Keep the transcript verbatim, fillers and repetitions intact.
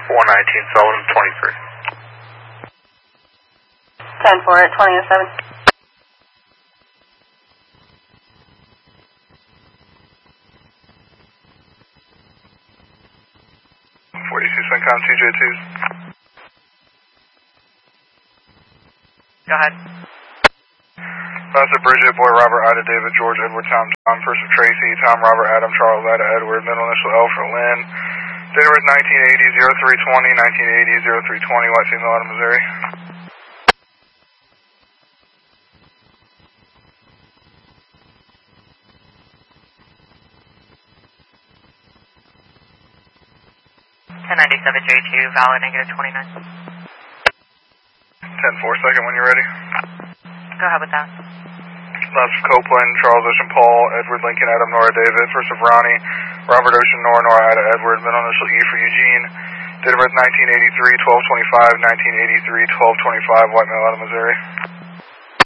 one nineteen, Sullivan, twenty-three. ten four at twenty oh seven. forty-six, Syncom, T J twos. Go ahead. Master Bridget, Boy Robert, Ida David, George Edward, Tom Tom, First of Tracy, Tom Robert, Adam Charles, Ida Edward, middle initial L for Lynn. Date of birth nineteen eighty, oh three twenty, nineteen eighty, oh three twenty, White Female out of Missouri. ten ninety-seven J two, valid negative twenty-nine. ten four, second when you're ready. Go ahead with that. Last Copeland, Charles Ocean Paul, Edward Lincoln, Adam Nora David, First of Ronnie, Robert Ocean Nora Nora Ida Edward, middle initial E for Eugene. Date of birth nineteen eighty-three, twelve twenty-five, nineteen eighty-three, twelve twenty-five, White Male out of Missouri.